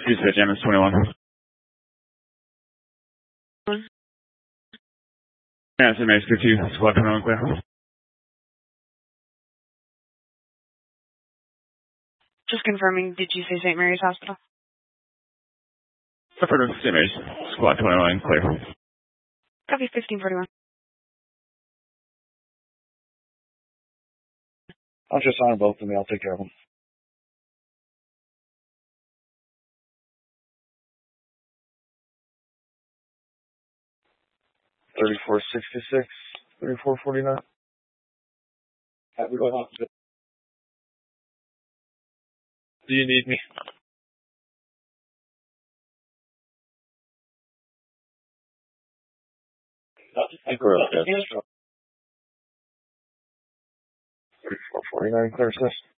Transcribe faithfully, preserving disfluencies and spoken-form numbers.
Dispatch M S twenty-one. Yeah, Saint Mary's two, squad twenty-one clear. Just confirming, did you say Saint Mary's Hospital? Affirmative, Saint Mary's, squad twenty-one clear. Copy fifteen forty-one. I'll just honor both of me. I'll take care of them. thirty-four sixty-six, thirty-four forty-nine. Have we going off? Do you need me? thirty-four forty-nine, clear assist.